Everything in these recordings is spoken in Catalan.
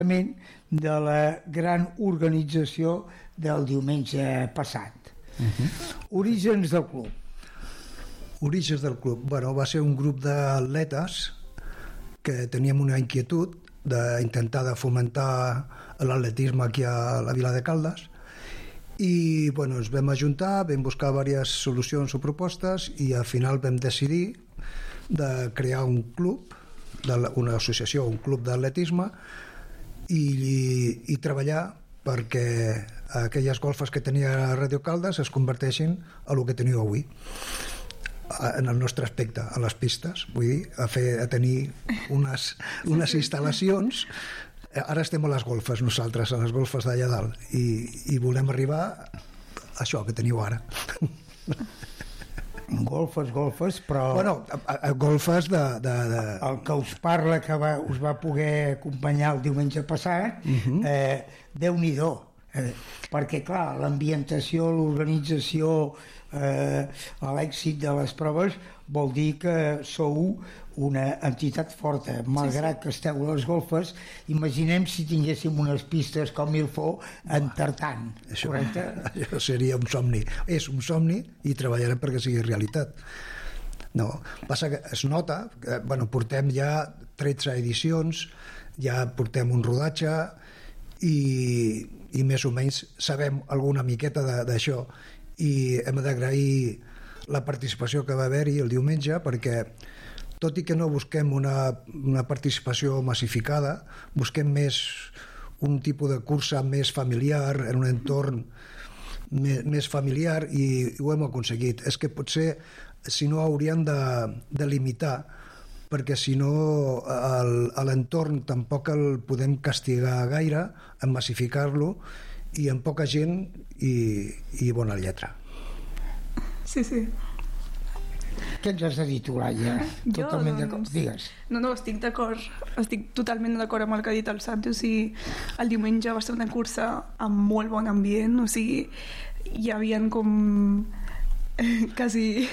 de la gran organització del diumenge passat. Orígens del club. Orígens del club. Bueno, va ser un grup d'atletes que teníem una inquietud d'intentar de fomentar l'atletisme aquí a la vila de Caldes i bueno, ens vam ajuntar, vam buscar diverses solucions o propostes i al final vam decidir de crear un club, una associació, un club d'atletisme i treballar perquè aquelles golfes que tenia Radio Caldes es converteixin a el que teniu avui en el nostre aspecte, a les pistes, vull dir, a tenir unes instal·lacions. Ara estem a les golfes nosaltres, a les golfes d'allà dalt i volem arribar a això que teniu ara. Golfes, però... Bueno, golfes de... El que us parla, que us va poder acompanyar el diumenge passat, Déu-n'hi-do, perquè clar, l'ambientació, l'organització, l'èxit de les proves vol dir que sou una entitat forta, malgrat que esteu a les golfes. Imaginem si tinguéssim unes pistes com Milfó en Tartan, correcte? Això seria un somni, és un somni i treballarem perquè sigui realitat. No, passa que es nota que, bueno, portem ja 13 edicions, ja portem un rodatge i més o menys sabem alguna miqueta d'això i hem d'agrair la participació que va haver-hi el diumenge, perquè tot i que no busquem una participació massificada, busquem més un tipus de cursa més familiar, en un entorn més familiar i ho hem aconseguit. És que potser si no hauríem de limitar, perquè si no l'entorn tampoc el podem castigar gaire en massificar-lo i amb poca gent i bona lletra. Sí. Què ens has de dir tu, Laia? Totalment d'acord. Digues. No, estic d'acord. Estic totalment d'acord amb el que ha dit el Santi. O sigui, el diumenge va ser una cursa amb molt bon ambient. O sigui, hi havia com quasi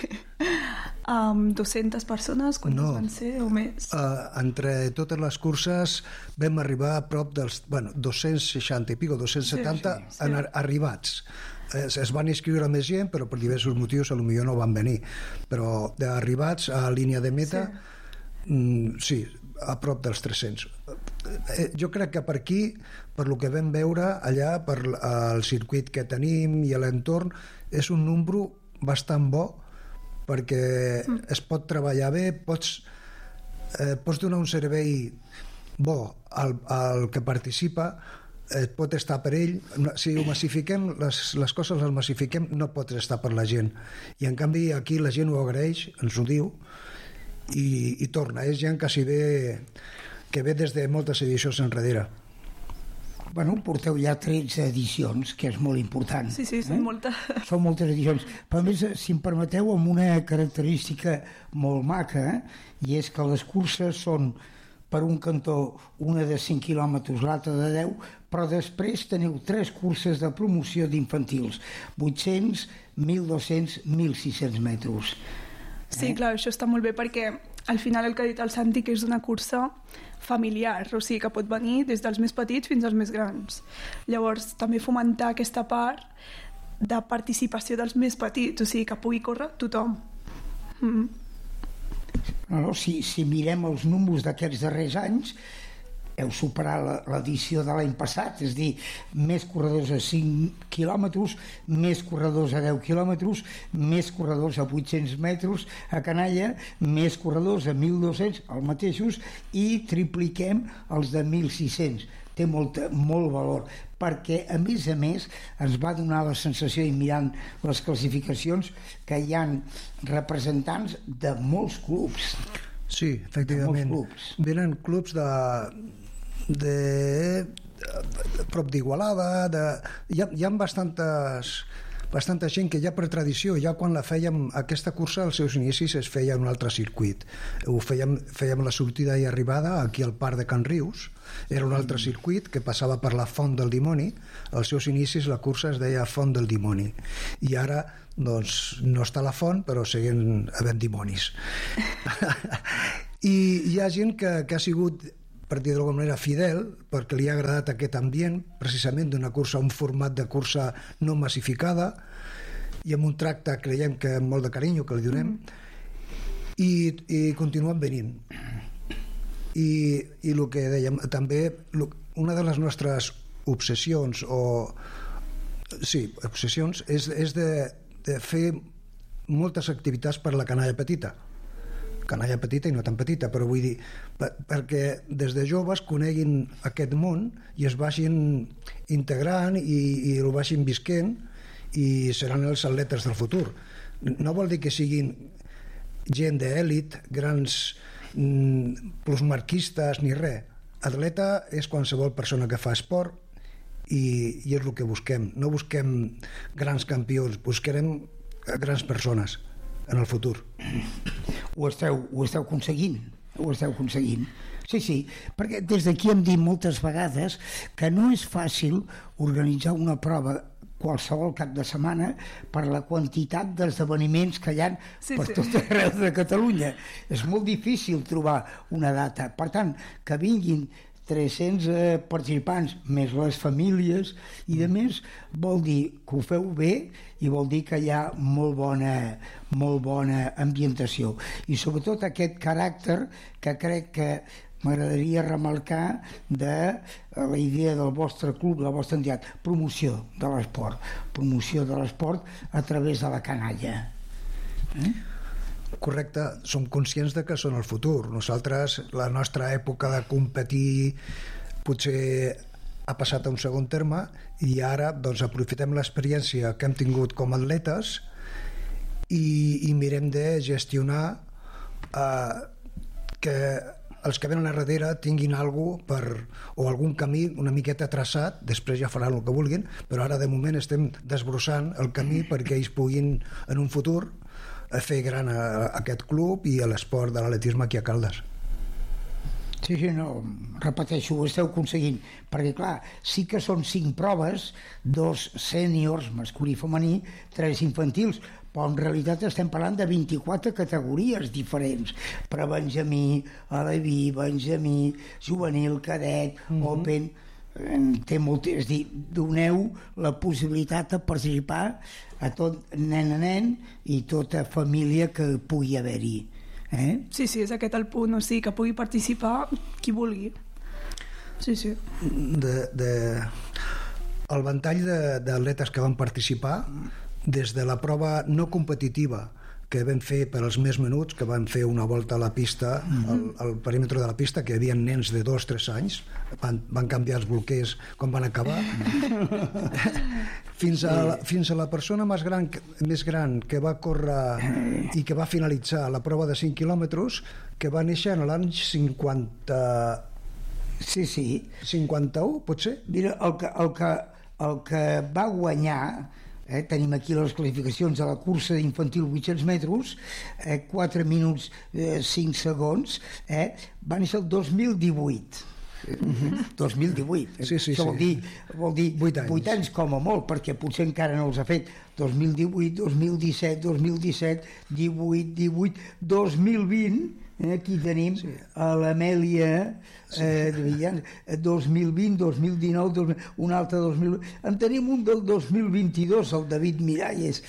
200 persones, quantes van ser o més? Entre totes les curses vam arribar a prop dels 260 i pico, 270 arribats. Es van inscriure més gent, però per diversos motius potser no van venir, però d'arribats a línia de meta sí, a prop dels 300. Jo crec que per aquí, per lo que vam veure allà, per el circuit que tenim i l'entorn, és un número bastant bo, perquè es pot treballar bé, pots donar un servei bo al que participa, pot estar per ell. Si ho massifiquem, les coses les massifiquem, no pots estar per la gent, i en canvi aquí la gent ho agraeix, ens ho diu i torna. És gent que ve des de moltes edicions enrere. Bueno, porteu ja 13 edicions, que és molt important. Sí, són moltes. Són moltes edicions. Però a més, si em permeteu, amb una característica molt maca, i és que les curses són per un cantó una de 5 quilòmetres, l'altra de 10, però després teniu 3 curses de promoció d'infantils, 800, 1.200, 1.600 metres. Sí, clar, això està molt bé perquè al final el que ha dit el Santi, que és una cursa familiar, o sigui que pot venir des dels més petits fins als més grans. Llavors també fomentar aquesta part de participació dels més petits, o sigui que pugui córrer tothom. No, si mirem els números d'aquests darrers anys, heu superat l'edició de l'any passat, és a dir, més corredors a 5 quilòmetres, més corredors a 10 quilòmetres, més corredors a 800 metres a canalla, més corredors a 1.200, els mateixos, i tripliquem els de 1.600. Té molt valor, perquè a més ens va donar la sensació, i mirant les classificacions, que hi ha representants de molts clubs. Sí, efectivament. Venen clubs de prop d'Igualada, hi ha bastanta gent que ja per tradició, ja quan la fèiem aquesta cursa, als seus inicis es feia en un altre circuit. Fèiem la sortida i arribada aquí al parc de Can Rius, era un altre circuit que passava per la Font del Dimoni. Als seus inicis la cursa es deia Font del Dimoni, i ara doncs no està la font, però seguim havent dimonis. I hi ha gent que ha sigut per dir d'alguna manera, fidel, perquè li ha agradat aquest ambient, precisament d'una cursa, un format de cursa no massificada, i amb un tracte, creiem que amb molt de carinyo, que li donem, i continuen venint. I el que dèiem, també, una de les nostres obsessions, és de fer moltes activitats per la canalla petita i no tan petita, però vull dir perquè des de joves coneguin aquest món i es vagin integrant i el vagin visquent i seran els atletes del futur. No vol dir que siguin gent d'èlit, grans plusmarquistes ni res. Atleta és qualsevol persona que fa esport i és el que busquem. No busquem grans campions, buscarem grans persones en el futur. Ho esteu aconseguint. Sí, perquè des d'aquí hem dit moltes vegades que no és fàcil organitzar una prova qualsevol cap de setmana per la quantitat d'esdeveniments que hi ha tot arreu de Catalunya. És molt difícil trobar una data. Per tant, que vinguin 300 participants, més les famílies, i de més vol dir que ho feu bé i vol dir que hi ha molt bona ambientació. I sobretot aquest caràcter que crec que m'agradaria remarcar de la idea del vostre club, de la vostra entitat, promoció de l'esport a través de la canalla. Correcte, som conscients de que són el futur. Nosaltres, la nostra època de competir potser ha passat a un segon terme i ara doncs, aprofitem l'experiència que hem tingut com a atletes i mirem de gestionar que els que venen a darrere tinguin o algun camí una miqueta traçat, després ja faran el que vulguin, però ara de moment estem desbrossant el camí perquè ells puguin en un futur a fer gran aquest club i a l'esport de l'atletisme aquí a Caldes. Sí, no, repeteixo, ho esteu aconseguint, perquè clar, sí que són 5 proves, 2 sèniors, masculí i femení, 3 infantils, però en realitat estem parlant de 24 categories diferents, prebenjamí, aleví, benjamí, juvenil, cadet, open, és dir, doneu la possibilitat de participar a tot nen a nen i tota família que pugui haver-hi. Sí, és aquest el punt, o sigui, que pugui participar qui vulgui. Sí. El ventall d'atletes que van participar, des de la prova no competitiva que vam fer per als més menuts, que vam fer una volta a la pista, al perímetre de la pista, que hi havia nens de 2-3 anys, van canviar els bolquers quan van acabar, fins a la persona més gran que va córrer i que va finalitzar la prova de 5 quilòmetres, que va néixer en l'any 50... Sí. 51, potser? Mira, el que va guanyar... tenim aquí les classificacions de la cursa d'infantil 800 metres, 4 minuts 5 segons, va néixer el 2018. 2018. Sí. Això vol dir 8 anys com a molt, perquè potser encara no els ha fet. 2018, 2017, 2017, 18, 2020, aquí tenim a l'Amèlia 2020, 2019, un altre 2020. En tenim un del 2022, el David Miralles.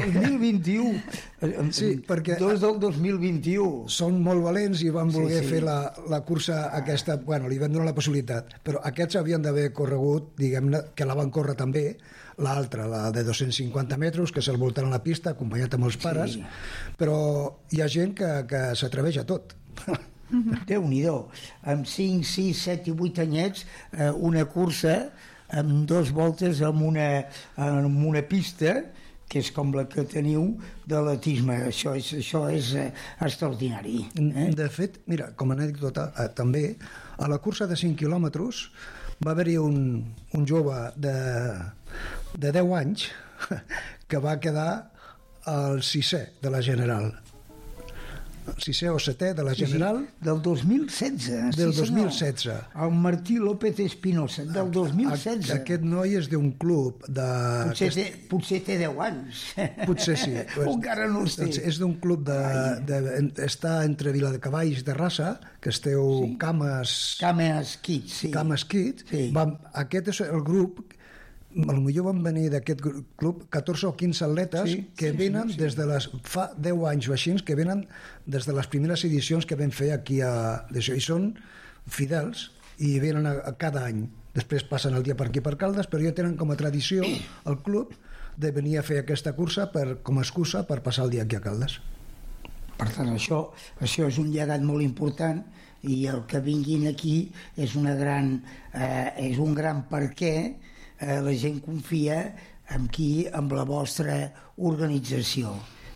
2021. Sí, perquè dos del 2021. Són molt valents i van voler fer la cursa aquesta, li van donar la possibilitat, però aquests havien d'haver corregut, diguem-ne, que la van córrer també, l'altra, la de 250 metres, que és al voltant a la pista, acompanyat amb els pares, però hi ha gent que s'atreveix a tot. Déu-n'hi-do, amb 5, 6, 7 i 8 anyets, una cursa amb 2 voltes en una pista que és com la que teniu de l'atletisme. Això és extraordinari. De fet, mira, com a anècdota, també, a la cursa de 5 quilòmetres va haver-hi un jove de 10 anys que va quedar el 6è de la general. 6è o 7è de la General. Sí, del 2016. Del sí, 2016. El Martí López Espinosa, del 2016. Aquest noi és d'un club de... Potser té 10 anys. Potser sí. Encara no els té. És d'un club està entre Viladecavalls de Rassa, que esteu Cames Kids, sí. Cames Kids. Sí. Aquest és el grup, potser van venir d'aquest club 14 o 15 atletes que venen des de les... fa 10 anys o així, que venen des de les primeres edicions que vam fer aquí d'això, i són fidels i venen a cada any. Després passen el dia per aquí per Caldes, però ja tenen com a tradició el club de venir a fer aquesta cursa com a excusa per passar el dia aquí a Caldes. Per tant, això és un llegat molt important, i el que vinguin aquí és un gran perquè la gent confia en la vostra organització.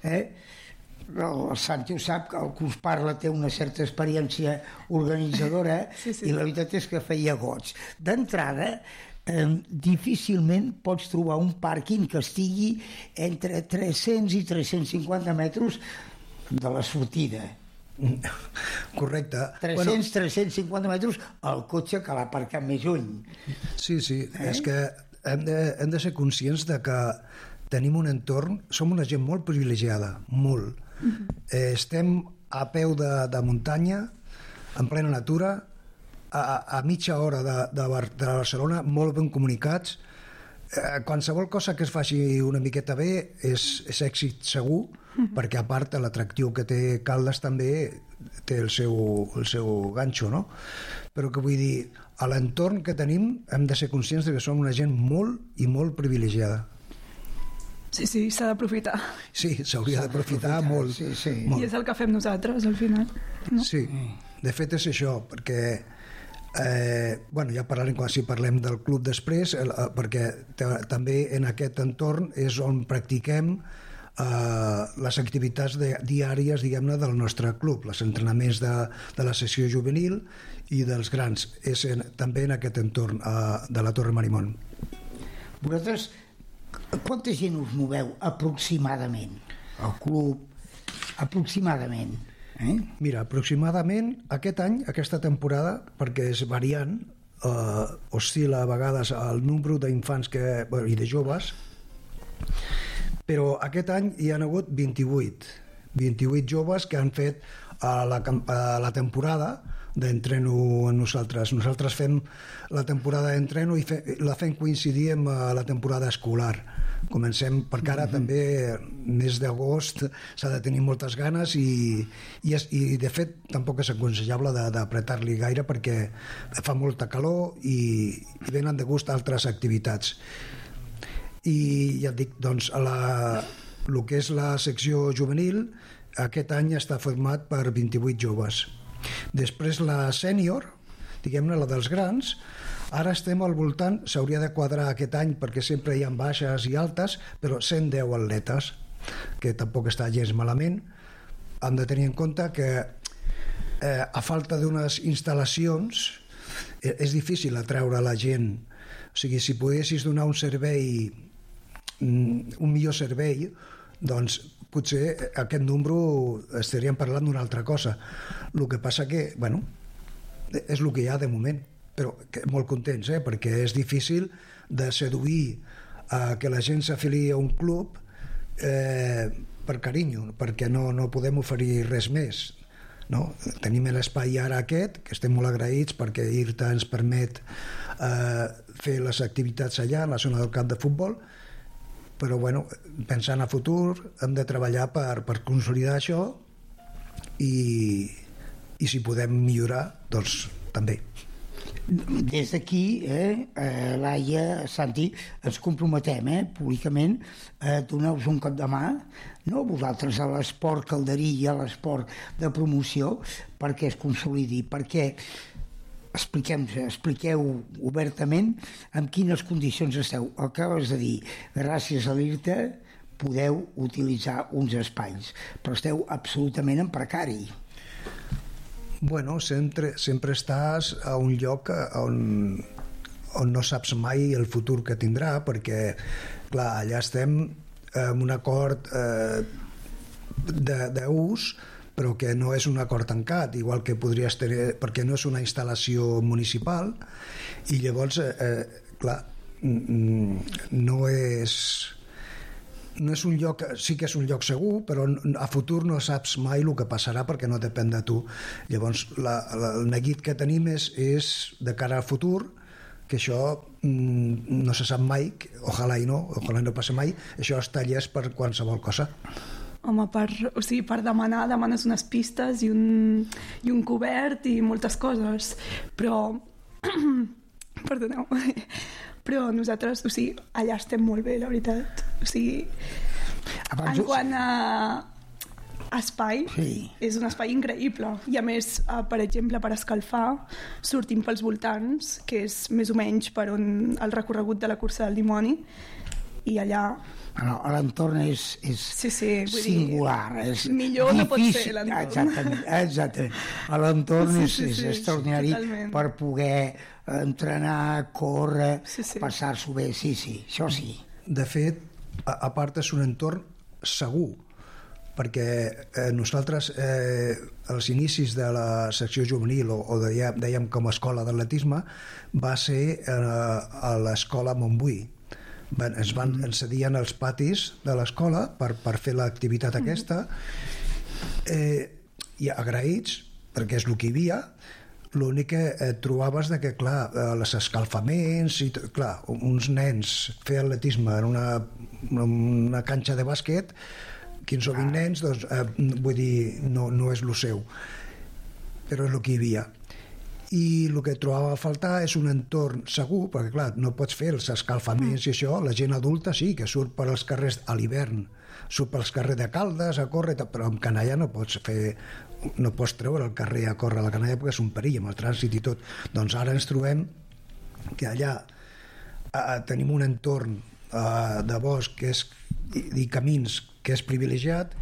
El Santi ho sap, que el que us parla té una certa experiència organitzadora, sí. I la veritat és que feia goig. D'entrada, difícilment pots trobar un pàrquing que estigui entre 300 i 350 metres de la sortida. Correcte. 350 metres el cotxe que l'ha aparcat més lluny. Sí, és que hem de ser conscients de que tenim un entorn, som una gent molt privilegiada, molt. Estem a peu de muntanya, en plena natura, a mitja hora de Barcelona, molt ben comunicats. Qualsevol cosa que es faci una miqueta bé és èxit segur, perquè a part l'atractiu que té Caldes també té el seu ganxo, no? Però que vull dir, a l'entorn que tenim hem de ser conscients que som una gent molt i molt privilegiada. Sí, s'ha d'aprofitar. Sí, s'hauria d'aprofitar molt. Sí. Molt. I és el que fem nosaltres, al final. No? Sí, de fet és això, perquè ja parlem del club després, perquè també en aquest entorn és on practiquem les activitats diàries, diguem-ne, del nostre club, els entrenaments de la secció juvenil i dels grans. És també en aquest entorn de la Torre Marimón. Vosaltres, quanta gent us moveu aproximadament al club? Aproximadament? Mira, aproximadament aquest any, aquesta temporada, perquè és variant, oscil·la a vegades el nombre d'infants i de joves, però aquest any hi ha hagut 28 joves que han fet la temporada d'entreno amb nosaltres. Nosaltres fem la temporada d'entreno i la fem coincidir amb la temporada escolar. Comencem, perquè ara també mes d'agost s'ha de tenir moltes ganes i de fet tampoc és aconsellable d'apretar-li gaire perquè fa molta calor i venen de gust altres activitats. I ja et dic, doncs el que és la secció juvenil aquest any està format per 28 joves. Després la sènior, diguem-ne, la dels grans, ara estem al voltant, s'hauria de quadrar aquest any perquè sempre hi ha baixes i altes, però 110 atletes, que tampoc està gens malament. Hem de tenir en compte que a falta d'unes instal·lacions és difícil atreure la gent. O sigui, si poguessis donar un millor servei, doncs potser aquest número estaríem parlant d'una altra cosa. El que passa que, és el que hi ha de moment, però molt contents, perquè és difícil de seduir que la gent s'afili a un club per carinyo, perquè no podem oferir res més. No? Tenim l'espai ara aquest, que estem molt agraïts perquè IRTA ens permet fer les activitats allà, a la zona del camp de futbol, però pensant a futur hem de treballar per consolidar això i si podem millorar, doncs també. Des d'aquí, Laia, Santi, ens comprometem públicament a donar-vos un cop de mà, no vosaltres, a l'esport calderí i a l'esport de promoció, perquè es consolidi, perquè expliqueu obertament en quines condicions esteu. Acabes de dir, gràcies a l'IRTA podeu utilitzar uns espais, però esteu absolutament en precari. Sempre estàs a un lloc on no saps mai el futur que tindrà, perquè, clar, allà estem en un acord d'ús però que no és un acord tancat, igual que podries tenir, perquè no és una instal·lació municipal, i llavors, clar, no és un lloc, sí que és un lloc segur, però a futur no saps mai el que passarà perquè no depèn de tu. Llavors, el neguit que tenim és de cara al futur, que això no se sap mai, ojalà no passi mai, això està llest per qualsevol cosa. Home, per demanar, demanes unes pistes i un cobert i moltes coses, però perdoneu, però nosaltres, allà estem molt bé, la veritat. En quant a espai, és un espai increïble. I a més, per exemple, per escalfar, sortim pels voltants, que és més o menys per on el recorregut de la cursa del dimoni, i allà... L'entorn és singular. És millor no pot ser l'entorn. Exactament. L'entorn és extraordinari per poder entrenar, córrer, passar-s'ho bé. Sí, això sí. De fet, a part és un entorn segur, perquè nosaltres als inicis de la secció juvenil o dèiem com a escola d'atletisme va ser a l'escola Montbui. Ens cedien els patis de l'escola per fer l'activitat aquesta, i agraïts perquè és el que hi havia. L'únic que trobaves que, clar, els escalfaments i clar, uns nens fer atletisme en una canxa de bàsquet, 15 o 20 nens, doncs, vull dir, no és el seu, però és el que hi havia. I el que trobava a faltar és un entorn segur, perquè clar, no pots fer els escalfaments i això, la gent adulta sí, que surt per als carrers a l'hivern, surt pels carrers de Caldes a córrer, però amb canalla no pots treure el carrer a córrer a la canalla perquè és un perill amb el trànsit i tot. Doncs ara ens trobem que allà tenim un entorn de bosc i camins que és privilegiat,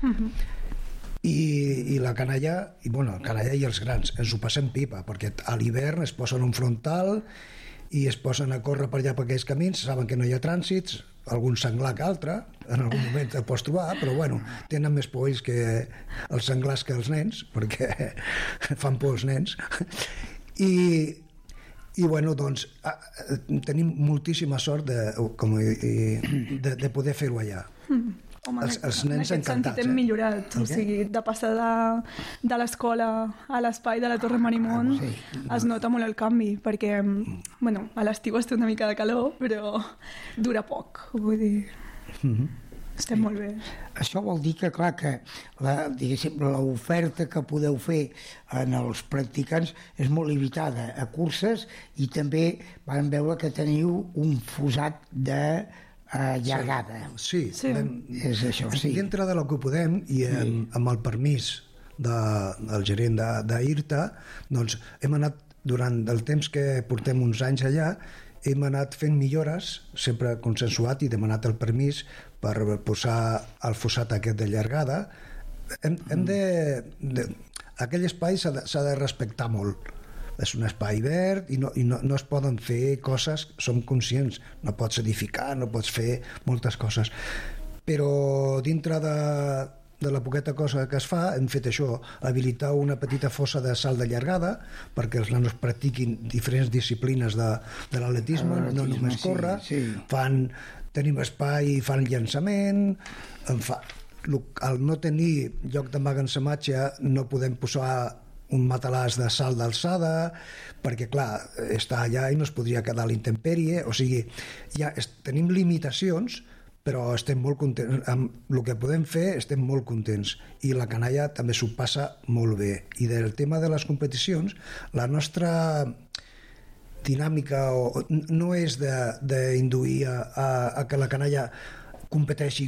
i la canalla, el canalla i els grans ens ho passem pipa, perquè a l'hivern es posen un frontal i es posen a córrer per allà per aquells camins, saben que no hi ha trànsits, algun senglar que altre, en algun moment el pots trobar, però tenen més por ells que els senglars que els nens, perquè fan por els nens. I doncs tenim moltíssima sort de poder fer-ho allà. Home, els nens en aquest sentit hem millorat, de passar de l'escola a l'espai de la Torre Marimón es nota molt el canvi, perquè a l'estiu està una mica de calor, però dura poc, vull dir, estem molt bé. Això vol dir que, clar, que l'oferta que podeu fer en els practicants és molt limitada a curses, i també vam veure que teniu un fossat de llargada. Sí. És això, sí. Dintre de lo que podem i amb el permís del gerent d'IRTA, doncs hem anat, durant el temps que portem uns anys allà, hem anat fent millores, sempre consensuat i demanat el permís per posar el fossat aquest de llargada. Aquell espai s'ha de respectar molt. És un espai verd i no es poden fer coses, som conscients, no pots edificar, no pots fer moltes coses, però dintre de la poqueta cosa que es fa hem fet això, habilitar una petita fossa de salt de llargada perquè els nanos practiquin diferents disciplines de l'atletisme, no només córrer, tenim espai i fan llançament, al no tenir lloc d'emmagatzematge no podem posar un matalàs de salt d'alçada, perquè, clar, està allà i no es podria quedar a la intempèrie. O sigui, ja tenim limitacions, però estem molt contents. Amb el que podem fer estem molt contents. I la canalla també s'ho passa molt bé. I del tema de les competicions, la nostra dinàmica no és d'induir a que la canalla competeixi.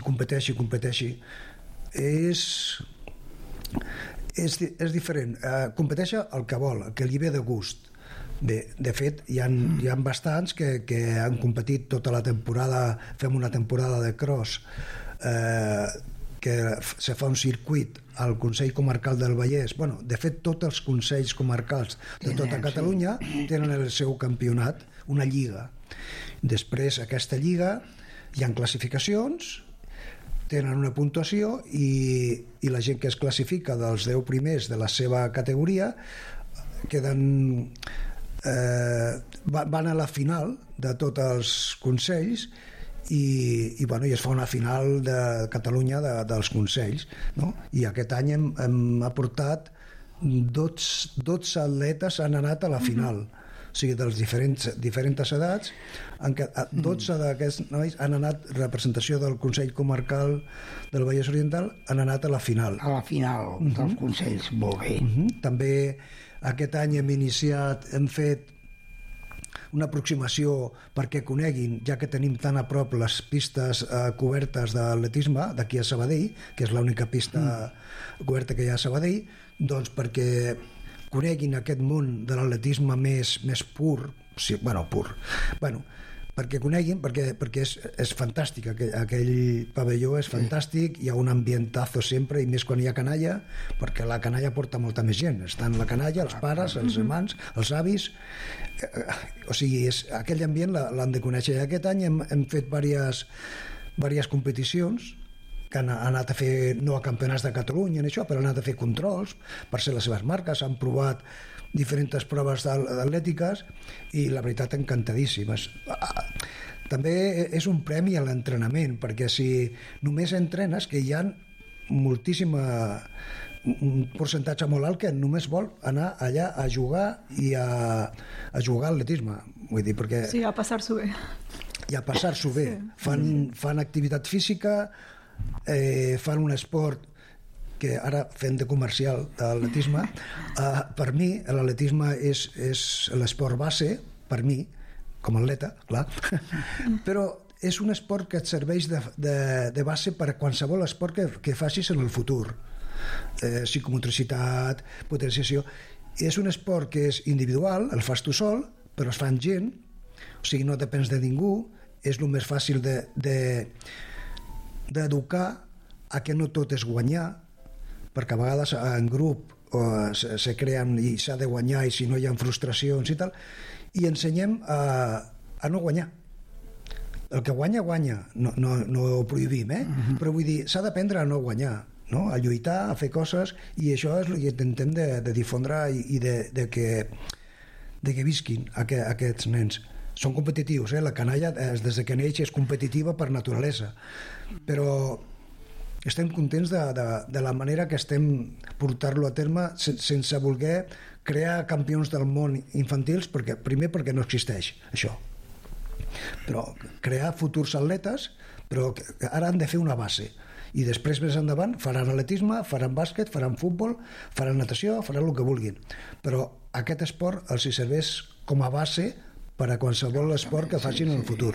És diferent, competeix el que vol, el que li ve de gust. Bé, de fet, hi ha bastants que han competit tota la temporada, fem una temporada de cross, que se fa un circuit al Consell Comarcal del Vallès. De fet, tots els consells comarcals de tota Catalunya tenen el seu campionat, una lliga. Després, aquesta lliga, hi ha classificacions, tenen una puntuació i la gent que es classifica dels 10 primers de la seva categoria queden van a la final de tots els consells i es fa una final de Catalunya dels consells, no? I aquest any hem aportat 12 atletes han anat a la final, o sigui, dels diferents edats, en què 12 d'aquests nois han anat, representació del Consell Comarcal del Vallès Oriental, han anat a la final. A la final dels consells, molt bé. També aquest any hem fet una aproximació perquè coneguin, ja que tenim tan a prop les pistes cobertes d'atletisme d'aquí a Sabadell, que és l'única pista coberta que hi ha a Sabadell, doncs perquè coneguin aquest món de l'atletisme més pur, perquè coneguin, perquè és fantàstic, aquell pavelló és fantàstic, hi ha un ambientazo sempre, i més quan hi ha canalla, perquè la canalla porta molta més gent, estan la canalla, els pares, els germans, els avis, o sigui, aquell ambient l'han de conèixer. I aquest any hem fet diverses competicions que han anat a fer, no a campionats de Catalunya en això, però han anat a fer controls per ser les seves marques, han provat diferents proves atlètiques i la veritat encantadíssimes. També és un premi a l'entrenament, perquè si només entrenes, que hi ha un percentatge molt alt que només vol anar allà a jugar i a jugar a atletisme, vull dir, perquè... Sí, a passar-s'ho bé. I a passar-s'ho bé. Fan activitat física, fan un esport que ara fem de comercial d'atletisme. Per mi l'atletisme és l'esport base, per mi, com a atleta, clar, però és un esport que et serveix de base per a qualsevol esport que facis en el futur. Psicomotricitat, potenciació. És un esport que és individual, el fas tu sol, però es fa amb gent, o sigui, no depens de ningú, és el més fàcil d'educar a que no tot és guanyar, perquè a vegades en grup se creen i s'ha de guanyar i si no hi ha frustracions i tal, i ensenyem a no guanyar. El que guanya, no ho prohibim, però vull dir, s'ha d'aprendre a no guanyar, no? A lluitar, a fer coses, i això és el que intentem de difondre i de que visquin aquests nens. Són competitius, la canalla des que neix és competitiva per naturalesa, però estem contents de la manera que estem portar-lo a terme sense voler crear campions del món infantils, primer perquè no existeix això, però crear futurs atletes, però ara han de fer una base i després més endavant faran atletisme, faran bàsquet, faran futbol, faran natació, faran el que vulguin, però aquest esport els hi serveix com a base per a qualsevol esport que facin en el futur.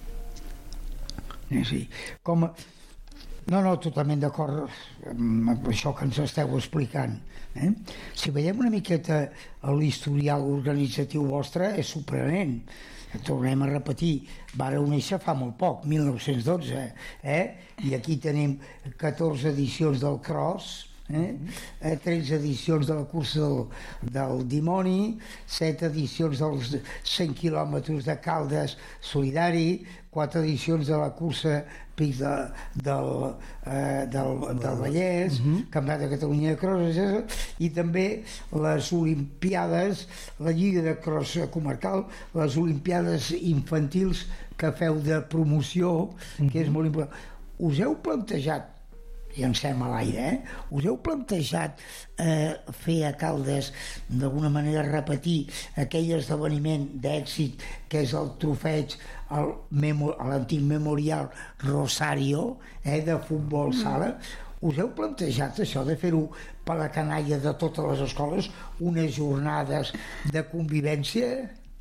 Sí. No, totalment d'acord amb això que ens esteu explicant. Si veiem una miqueta l'historial organitzatiu vostre, és sorprenent. Tornem a repetir, vàreu néixer fa molt poc, 1912, i aquí tenim 14 edicions del Cross, 13 edicions de la cursa del dimoni, 7 edicions dels 100 quilòmetres de Caldes solidari, 4 edicions de la cursa Pic del Vallès, Campionat de Catalunya de Cross, i també les Olimpiades, la Lliga de Cross Comarcal, les Olimpiades infantils que feu de promoció, que és molt important. Us heu plantejat, llancem a l'aire, us heu plantejat fer a Caldes d'alguna manera repetir aquell esdeveniment d'èxit que és el trofeig a l'antic memorial Rosario de futbol sala? Us heu plantejat això de fer-ho per la canalla de totes les escoles, unes jornades de convivència?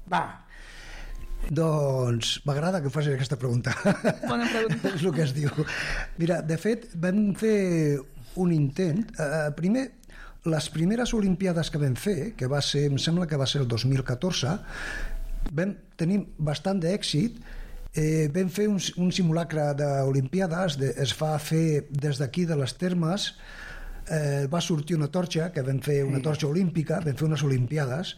Doncs m'agrada que facis aquesta pregunta. Bona pregunta. És el que es diu. Mira, de fet, vam fer un intent. Primer, les primeres Olimpiades que vam fer, que va ser, em sembla que va ser el 2014, vam tenir bastant d'èxit. Vam fer un simulacre d'Olimpiades, es va fer des d'aquí de les Termes, va sortir una torxa, que vam fer una torxa olímpica, vam fer unes Olimpiades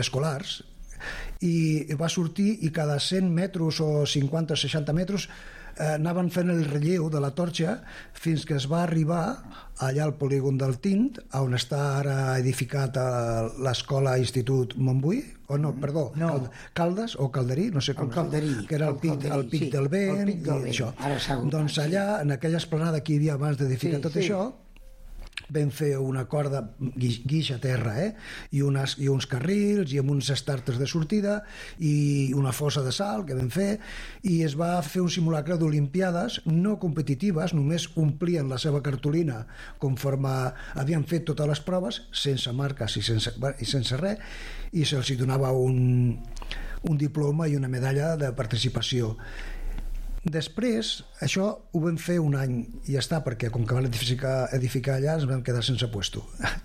interescolars, i va sortir, i cada 100 metres o 50 o 60 metres anaven fent el relleu de la torxa fins que es va arribar allà al polígon del Tint, on està ara edificat l'escola Institut Montbui, o no, perdó, Caldes o Calderí, no sé com, que era el Pic del Vent i això. Doncs allà, en aquella esplanada que hi havia abans d'edificar tot això, vam fer una corda guix a terra, i uns carrils i amb uns starters de sortida i una fossa de salt que vam fer, i es va fer un simulacre d'Olimpiades no competitives, només omplien la seva cartolina conforme havien fet totes les proves, sense marques i sense res, i se'ls donava un diploma i una medalla de participació. Després, això ho vam fer un any i ja està, perquè com que van edificar allà ens vam quedar sense puesto.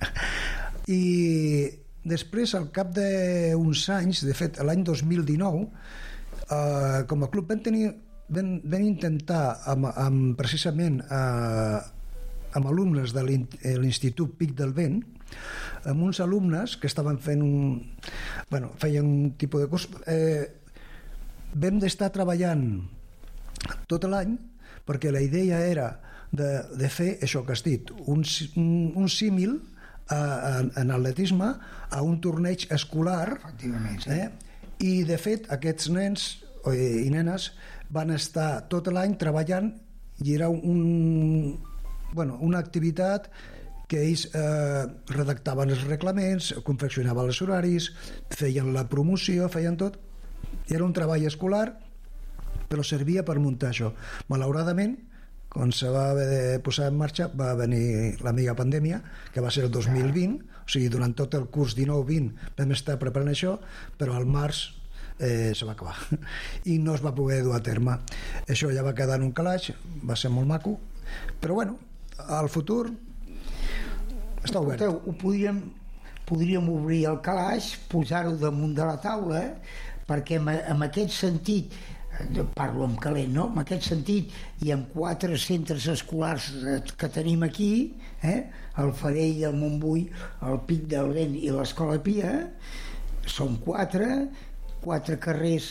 I després, al cap d'uns anys, de fet, l'any 2019, com a club vam intentar precisament amb alumnes de l'Institut Pic del Vent, amb uns alumnes que estaven fent feien un tipus de curs, vam d'estar treballant tot l'any, perquè la idea era de fer això que has dit, un símil en atletisme a un torneig escolar, i de fet aquests nens i nenes van estar tot l'any treballant i era una activitat que ells redactaven els reglaments, confeccionaven els horaris, feien la promoció, feien tot, i era un treball escolar, però servia per muntar això. Malauradament, quan se va haver de posar en marxa, va venir la mega pandèmia, que va ser el 2020, o sigui, durant tot el curs 19-20 vam estar preparant això, però al març se va acabar i no es va poder dur a terme. Això ja va quedar en un calaix, va ser molt maco, però bueno, al futur està obert. Podríem obrir el calaix, posar-ho damunt de la taula, perquè en aquest sentit, parlo en calent, no? En aquest sentit i amb 4 centres escolars que tenim aquí, el Farell, el Montbui, el Pic del Vent i l'Escola Pia, són 4 carrers,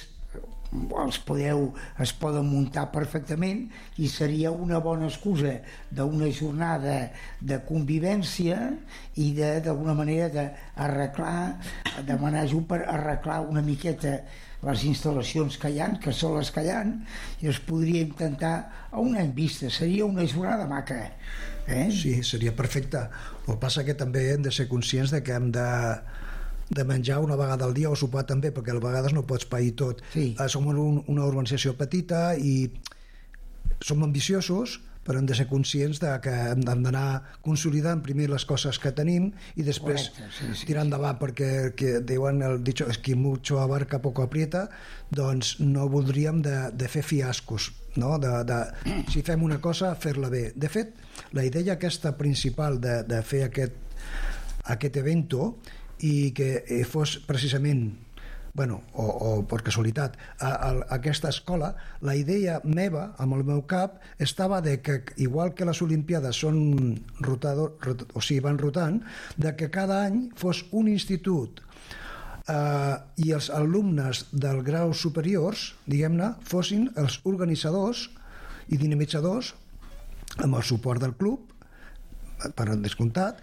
es poden muntar perfectament i seria una bona excusa d'una jornada de convivència i d'alguna manera d'arreglar, demanar ajut per arreglar una miqueta les instal·lacions que hi ha, que són les que hi ha, i es podria intentar a un any vista, seria una jornada maca. Sí, seria perfecte. El que passa que també hem de ser conscients de que hem de menjar una vegada al dia o sopar també, perquè a vegades no pots pair tot. Som una urbanització petita i som ambiciosos, però hem de ser conscients que hem d'anar consolidant primer les coses que tenim i després tirar endavant, perquè diuen el dicho, es que mucho abarca poco aprieta, doncs no voldríem de fer fiascos, no? Si fem una cosa, fer-la bé. De fet, la idea aquesta principal de fer aquest evento i que fos precisament o per casualitat aquesta escola, la idea meva amb el meu cap estava de que igual que les Olimpiades van rotant, de que cada any fos un institut i els alumnes del grau superiors, diguem-ne, fossin els organitzadors i dinamitzadors amb el suport del club, per descomptat,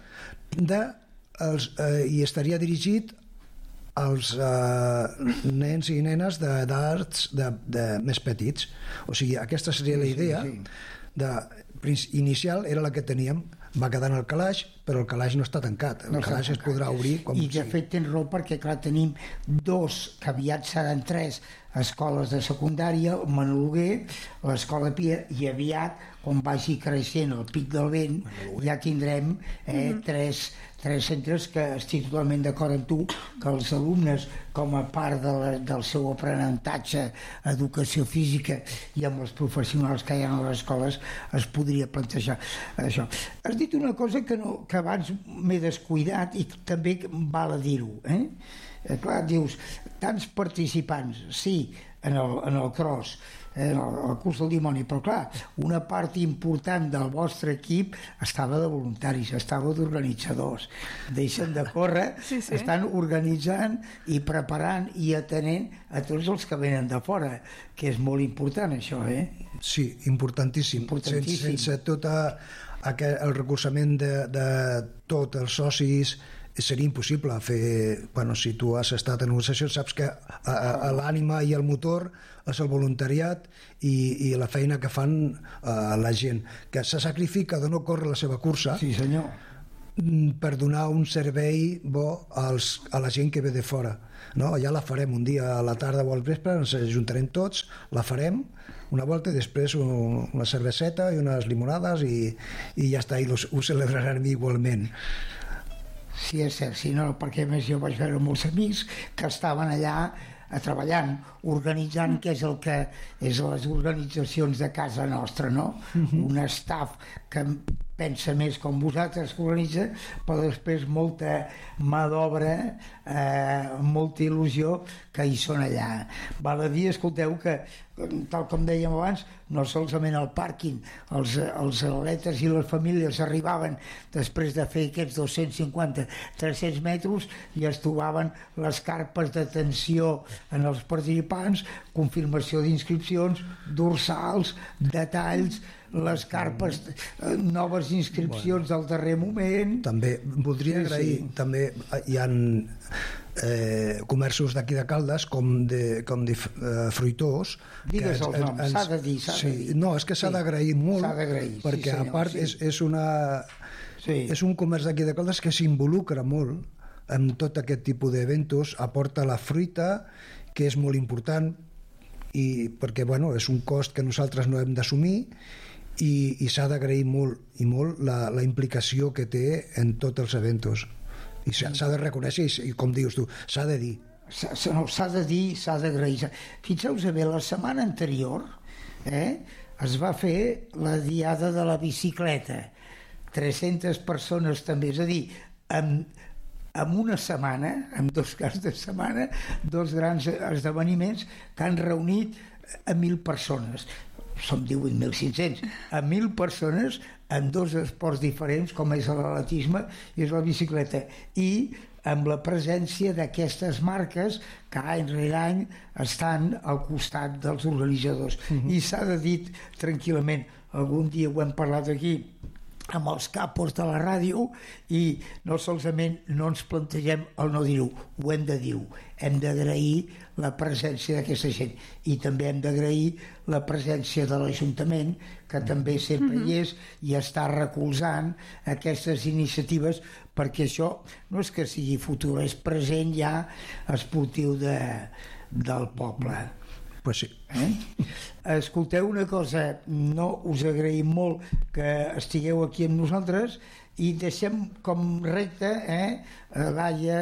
i estaria dirigit als nens i nenes d'arts més petits. O sigui, aquesta seria la idea inicial, era la que teníem. Va quedar en el calaix, però el calaix no està tancat. El calaix es podrà obrir quan sigui. I de fet tens raó, perquè clar, tenim 2, que aviat seran 3 escoles de secundària, el Manoluguer, l'Escola Pia, i aviat, quan vagi creixent el Pic del Vent, ja tindrem 3 centres que estic totalment d'acord amb tu, que els alumnes, com a part del seu aprenentatge, educació física i amb els professionals que hi ha a les escoles, es podria plantejar això. Has dit una cosa que abans m'he descuidat i també val a dir-ho, clar, dius, tants participants, sí, en el cross, el curs del dimoni, però clar, una part important del vostre equip estava de voluntaris, estava d'organitzadors, deixen de córrer, estan organitzant i preparant i atenent a tots els que venen de fora, que és molt important això, Sí, importantíssim. Sense tot el recolzament de tots els socis seria impossible fer... Bueno, si tu has estat en una sessió saps que l'ànima i el motor és el voluntariat i la feina que fan la gent, que se sacrifica de no córrer la seva cursa, sí, senyor, per donar un servei bo a la gent que ve de fora, no? Ja la farem un dia a la tarda o al vespre, ens ajuntarem tots, la farem una volta i després una cerveseta i unes limonades i ja està, i ho celebrarem igualment. Sí, és cert, sí, no, perquè més jo vaig veure molts amics que estaven allà treballant, organitzant, que és el que és les organitzacions de casa nostra, no? Un staff que pensa més com vosaltres que organitza, però després molta mà d'obra, molta il·lusió que hi són allà. Val a dir, escolteu, que tal com dèiem abans, no solament al pàrquing, els atletes i les famílies arribaven després de fer aquests 250-300 metres i es trobaven les carpes d'atenció en els participants, confirmació d'inscripcions, dorsals, detalls, les carpes, noves inscripcions del darrer moment. També voldria agrair, també hi ha comerços d'aquí de Caldes com de fruitós. Digues el nom, s'ha de dir. No, és que s'ha d'agrair molt, perquè a part és un comerç d'aquí de Caldes que s'involucra molt en tot aquest tipus d'eventos, aporta la fruita, que és molt important, i perquè és un cost que nosaltres no hem d'assumir, i s'ha d'agrair molt i molt la implicació que té en tots els eventos, i s'ha de reconèixer, i com dius tu, s'ha de dir. S'ha de dir, s'ha d'agrair. Fixeu-vos bé, la setmana anterior es va fer la diada de la bicicleta, 300 persones també, és a dir, en una setmana, en 2 caps de setmana, 2 grans esdeveniments que han reunit a 1.000 persones. Som 18.500, a 1.000 persones en 2 esports diferents, com és l'atletisme i és la bicicleta, i amb la presència d'aquestes marques que any rere any estan al costat dels organitzadors. I s'ha de dir tranquil·lament, algun dia ho hem parlat aquí amb els capos de la ràdio, i no solament no ens plantegem el no dir-ho, ho hem de dir, hem d'agrair la presència d'aquesta gent, i també hem d'agrair la presència de l'Ajuntament, que també sempre hi és i està recolzant aquestes iniciatives, perquè això no és que sigui futur, és present ja esportiu del poble. Pues sí. Escolteu una cosa, no us agraïm molt que estigueu aquí amb nosaltres, i deixem com recte, Laia,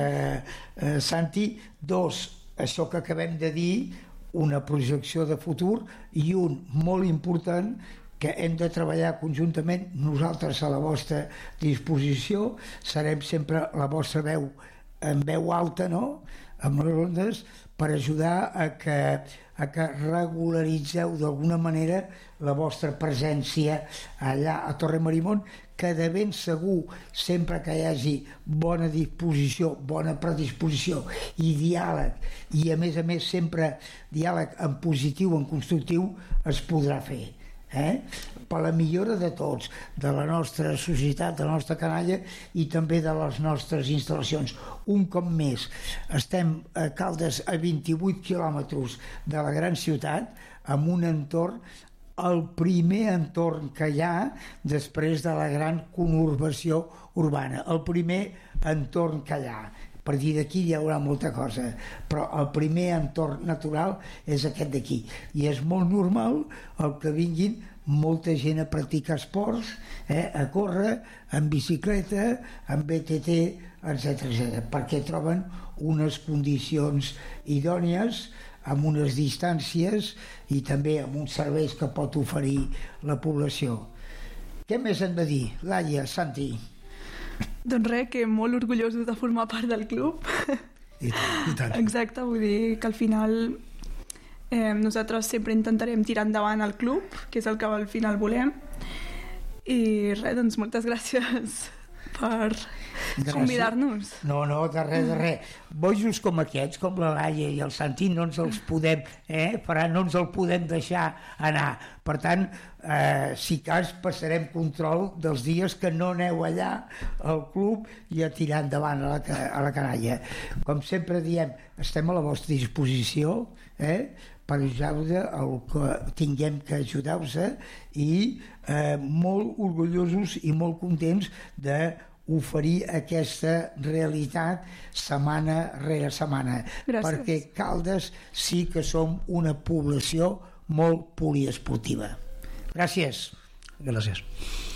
Santi, 2, això que acabem de dir, una projecció de futur, i un molt important, que hem de treballar conjuntament, nosaltres a la vostra disposició, serem sempre la vostra veu en veu alta, no?, amb les ondes, per ajudar a que regularitzeu d'alguna manera la vostra presència allà a Torremarimón, que de ben segur, sempre que hi hagi bona disposició, bona predisposició i diàleg, i a més sempre diàleg en positiu, en constructiu, es podrà fer. Per la millora de tots, de la nostra societat, de la nostra canalla, i també de les nostres instal·lacions. Un cop més, estem a Caldes, a 28 quilòmetres de la gran ciutat, amb un entorn, el primer entorn que hi ha després de la gran conurbació urbana, el primer entorn que hi ha. A partir d'aquí hi haurà molta cosa, però el primer entorn natural és aquest d'aquí, i és molt normal el que vinguin molta gent a practicar esports, a córrer, en bicicleta, en BTT, etc., perquè troben unes condicions idònies, amb unes distàncies i també amb uns serveis que pot oferir la població. Què més hem de dir? Laia, Santi? Doncs res, que molt orgullosos de formar part del club. I tant. Exacte, vull dir que al final nosaltres sempre intentarem tirar endavant el club, que és el que al final volem. I res, doncs moltes gràcies per convidar-nos. No, de res. Bojos com aquests, com la Laia i el Santi, no ens els podem, no ens el podem deixar anar. Per tant, si cas, passarem control dels dies que no aneu allà al club i a tirar endavant a la canalla. Com sempre diem, estem a la vostra disposició, per ajudar-vos el que tinguem que ajudar-vos i molt orgullosos i molt contents d'oferir aquesta realitat setmana rere setmana. Gràcies. Perquè Caldes sí que som una població molt poliesportiva. Gràcies. Gràcies.